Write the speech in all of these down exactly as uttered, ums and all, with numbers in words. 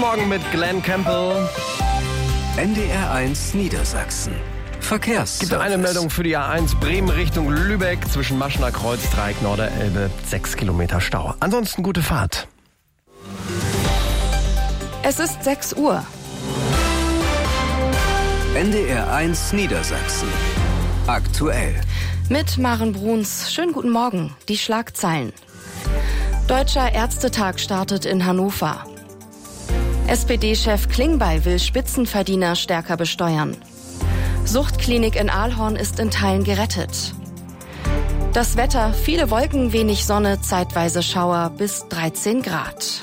Morgen mit Glenn Campbell. N D R eins Niedersachsen. Verkehrs. Gibt eine Meldung für die A eins Bremen Richtung Lübeck zwischen Maschener Kreuz, Dreieck Norderelbe, sechs Kilometer Stau. Ansonsten gute Fahrt. Es ist sechs Uhr. N D R eins Niedersachsen. Aktuell. Mit Maren Bruns. Schönen guten Morgen. Die Schlagzeilen. Deutscher Ärztetag startet in Hannover. S P D-Chef Klingbeil will Spitzenverdiener stärker besteuern. Suchtklinik in Ahlhorn ist in Teilen gerettet. Das Wetter, viele Wolken, wenig Sonne, zeitweise Schauer bis dreizehn Grad.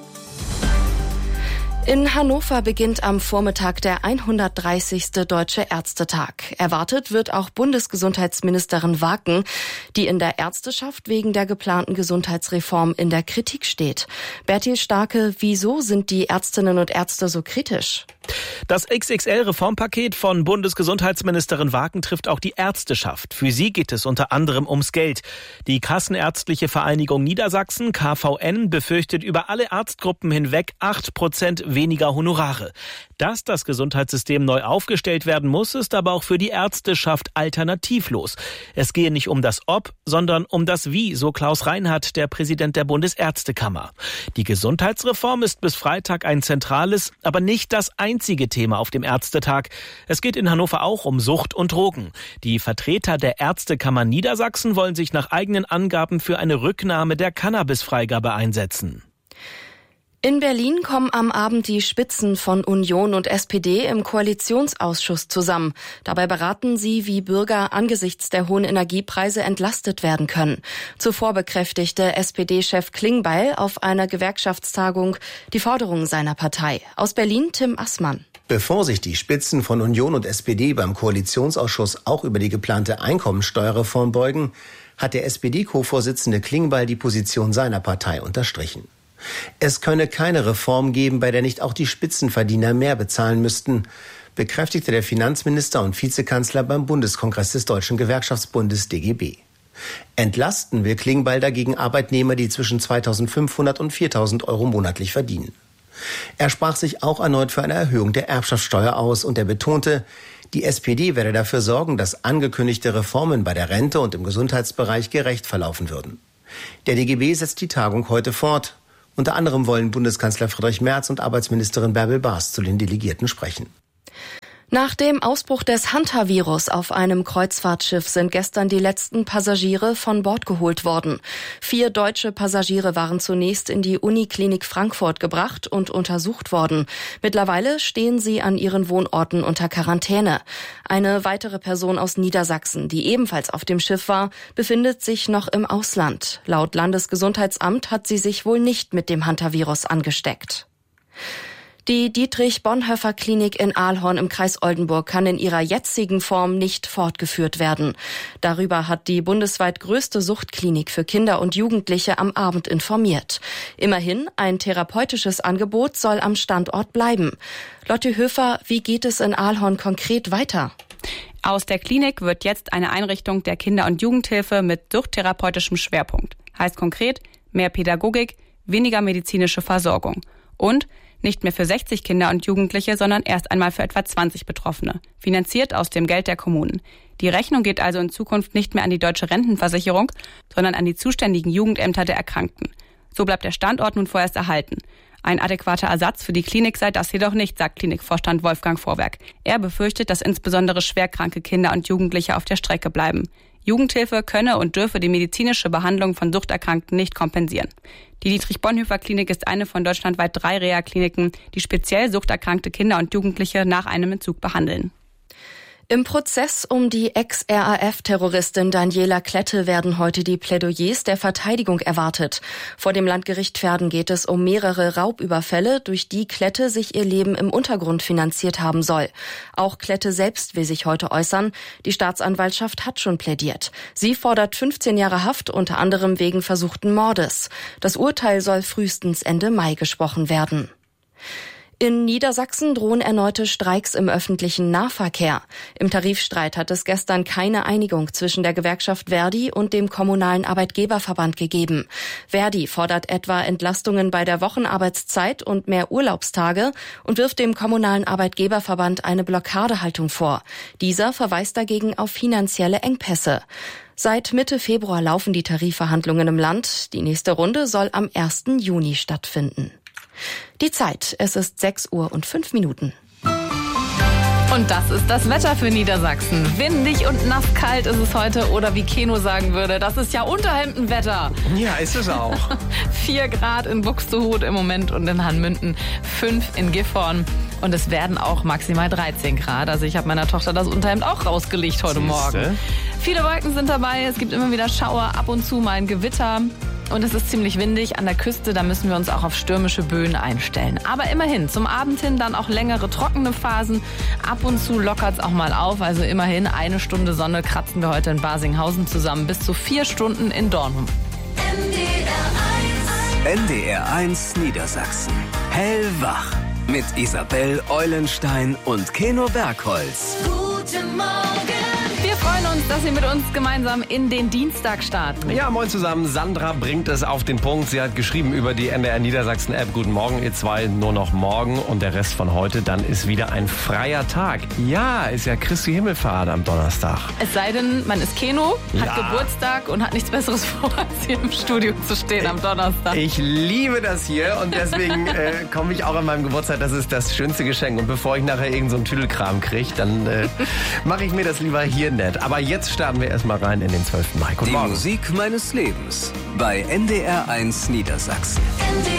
In Hannover beginnt am Vormittag der hundertdreißigste Deutsche Ärztetag. Erwartet wird auch Bundesgesundheitsministerin Waken, die in der Ärzteschaft wegen der geplanten Gesundheitsreform in der Kritik steht. Bertil Starke, wieso sind die Ärztinnen und Ärzte so kritisch? Das X X L-Reformpaket von Bundesgesundheitsministerin Waken trifft auch die Ärzteschaft. Für sie geht es unter anderem ums Geld. Die Kassenärztliche Vereinigung Niedersachsen, K V N, befürchtet über alle Arztgruppen hinweg acht Prozent weniger Honorare. Dass das Gesundheitssystem neu aufgestellt werden muss, ist aber auch für die Ärzteschaft alternativlos. Es gehe nicht um das Ob, sondern um das Wie, so Klaus Reinhardt, der Präsident der Bundesärztekammer. Die Gesundheitsreform ist bis Freitag ein zentrales, aber nicht das einzige Thema auf dem Ärztetag. Es geht in Hannover auch um Sucht und Drogen. Die Vertreter der Ärztekammer Niedersachsen wollen sich nach eigenen Angaben für eine Rücknahme der Cannabisfreigabe einsetzen. In Berlin kommen am Abend die Spitzen von Union und S P D im Koalitionsausschuss zusammen. Dabei beraten sie, wie Bürger angesichts der hohen Energiepreise entlastet werden können. Zuvor bekräftigte S P D-Chef Klingbeil auf einer Gewerkschaftstagung die Forderungen seiner Partei. Aus Berlin Tim Assmann. Bevor sich die Spitzen von Union und S P D beim Koalitionsausschuss auch über die geplante Einkommensteuerreform beugen, hat der S P D-Co-Vorsitzende Klingbeil die Position seiner Partei unterstrichen. Es könne keine Reform geben, bei der nicht auch die Spitzenverdiener mehr bezahlen müssten, bekräftigte der Finanzminister und Vizekanzler beim Bundeskongress des Deutschen Gewerkschaftsbundes D G B. Entlasten will Klingbeil dagegen Arbeitnehmer, die zwischen zweitausendfünfhundert und viertausend Euro monatlich verdienen. Er sprach sich auch erneut für eine Erhöhung der Erbschaftssteuer aus und er betonte, die S P D werde dafür sorgen, dass angekündigte Reformen bei der Rente und im Gesundheitsbereich gerecht verlaufen würden. Der D G B setzt die Tagung heute fort. Unter anderem wollen Bundeskanzler Friedrich Merz und Arbeitsministerin Bärbel Baas zu den Delegierten sprechen. Nach dem Ausbruch des Hantavirus auf einem Kreuzfahrtschiff sind gestern die letzten Passagiere von Bord geholt worden. Vier deutsche Passagiere waren zunächst in die Uniklinik Frankfurt gebracht und untersucht worden. Mittlerweile stehen sie an ihren Wohnorten unter Quarantäne. Eine weitere Person aus Niedersachsen, die ebenfalls auf dem Schiff war, befindet sich noch im Ausland. Laut Landesgesundheitsamt hat sie sich wohl nicht mit dem Hantavirus angesteckt. Die Dietrich-Bonhoeffer-Klinik in Ahlhorn im Kreis Oldenburg kann in ihrer jetzigen Form nicht fortgeführt werden. Darüber hat die bundesweit größte Suchtklinik für Kinder und Jugendliche am Abend informiert. Immerhin, ein therapeutisches Angebot soll am Standort bleiben. Lotte Höfer, wie geht es in Ahlhorn konkret weiter? Aus der Klinik wird jetzt eine Einrichtung der Kinder- und Jugendhilfe mit suchttherapeutischem Schwerpunkt. Heißt konkret, mehr Pädagogik, weniger medizinische Versorgung. Und nicht mehr für sechzig Kinder und Jugendliche, sondern erst einmal für etwa zwanzig Betroffene. Finanziert aus dem Geld der Kommunen. Die Rechnung geht also in Zukunft nicht mehr an die Deutsche Rentenversicherung, sondern an die zuständigen Jugendämter der Erkrankten. So bleibt der Standort nun vorerst erhalten. Ein adäquater Ersatz für die Klinik sei das jedoch nicht, sagt Klinikvorstand Wolfgang Vorwerk. Er befürchtet, dass insbesondere schwerkranke Kinder und Jugendliche auf der Strecke bleiben. Jugendhilfe könne und dürfe die medizinische Behandlung von Suchterkrankten nicht kompensieren. Die Dietrich-Bonhoeffer-Klinik ist eine von deutschlandweit drei Reha-Kliniken, die speziell suchterkrankte Kinder und Jugendliche nach einem Entzug behandeln. Im Prozess um die Ex-R A F-Terroristin Daniela Klette werden heute die Plädoyers der Verteidigung erwartet. Vor dem Landgericht Verden geht es um mehrere Raubüberfälle, durch die Klette sich ihr Leben im Untergrund finanziert haben soll. Auch Klette selbst will sich heute äußern. Die Staatsanwaltschaft hat schon plädiert. Sie fordert fünfzehn Jahre Haft, unter anderem wegen versuchten Mordes. Das Urteil soll frühestens Ende Mai gesprochen werden. In Niedersachsen drohen erneute Streiks im öffentlichen Nahverkehr. Im Tarifstreit hat es gestern keine Einigung zwischen der Gewerkschaft Verdi und dem Kommunalen Arbeitgeberverband gegeben. Verdi fordert etwa Entlastungen bei der Wochenarbeitszeit und mehr Urlaubstage und wirft dem Kommunalen Arbeitgeberverband eine Blockadehaltung vor. Dieser verweist dagegen auf finanzielle Engpässe. Seit Mitte Februar laufen die Tarifverhandlungen im Land. Die nächste Runde soll am ersten Juni stattfinden. Die Zeit, es ist sechs Uhr und fünf Minuten. Und das ist das Wetter für Niedersachsen. Windig und nasskalt ist es heute, oder wie Keno sagen würde, das ist ja Unterhemdenwetter. Ja, ist es auch. Vier Grad in Buxtehude im Moment und in Hanmünden, fünf in Gifhorn. Und es werden auch maximal dreizehn Grad. Also ich habe meiner Tochter das Unterhemd auch rausgelegt heute Morgen. Viele Wolken sind dabei, es gibt immer wieder Schauer, ab und zu mal ein Gewitter. Und es ist ziemlich windig an der Küste, da müssen wir uns auch auf stürmische Böen einstellen. Aber immerhin, zum Abend hin dann auch längere trockene Phasen. Ab und zu lockert es auch mal auf, also immerhin eine Stunde Sonne kratzen wir heute in Barsinghausen zusammen, bis zu vier Stunden in Dornum. N D R eins Niedersachsen. Hellwach mit Isabel Eulenstein und Keno Bergholz. Guten Morgen. Wir freuen uns, dass Sie mit uns gemeinsam in den Dienstag starten. Ja, moin zusammen. Sandra bringt es auf den Punkt. Sie hat geschrieben über die N D R Niedersachsen App. Guten Morgen, ihr zwei, nur noch morgen und der Rest von heute. Dann ist wieder ein freier Tag. Ja, ist ja Christi Himmelfahrt am Donnerstag. Es sei denn, man ist Keno, hat Ja. Geburtstag und hat nichts Besseres vor, als hier im Studio zu stehen am Donnerstag. Ich liebe das hier und deswegen äh, komme ich auch an meinem Geburtstag. Das ist das schönste Geschenk. Und bevor ich nachher irgend so einen Tüdelkram kriege, dann äh, mache ich mir das lieber hier nett. Aber jetzt starten wir erstmal rein in den zwölften Mai. Guten Die Morgen. Musik meines Lebens bei N D R eins Niedersachsen. N D